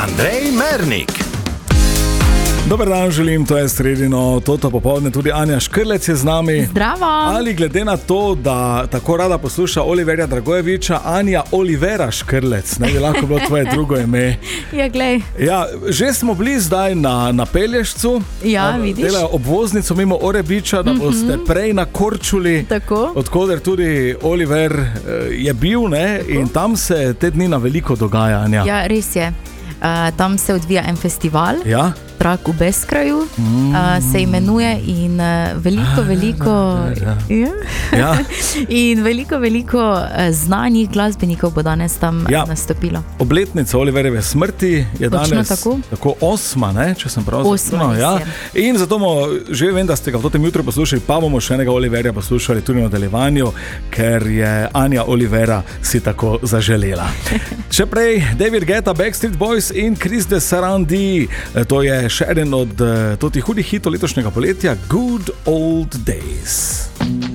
Andrej Mernik. Dober dan želim, to je sredino, toto popoldne, tudi Anja Škrlec je z nami. Zdravo. Ali glede na to, da tako rada posluša Oliverja Dragojeviča, Anja Olivera Škrlec, ne bi lahko bilo tvoje drugo ime. Ja, glej. Ja, že smo bili zdaj na Pelješcu. Ja, vidiš. Delajo obvoznico mimo Orebiča, da boste prej na Korčuli, Tako. odkoder tudi Oliver je bil, ne? In tam se te dni na veliko dogaja, Anja. Ja, res je. Tam se odvija en festival. Ja? Trak v Beskraju se imenuje in veliko Ja. in veliko znanih glasbenikov bo danes tam nastopilo. Obletnica Oliverjeve smrti je Točno danes tako 8, ne, če sem prav 8, ja. In zato bomo, že vem, da ste ga v tem jutru poslušali, pa bomo še enega Oliverja poslušali tudi v nadaljevanju, ker je Anja Olivera si tako zaželela. Še prej David Guetta, Backstreet Boys in Chris de Sarandi. To je še eden od totih hudih hitov letošnjega poletja, Good Old Days.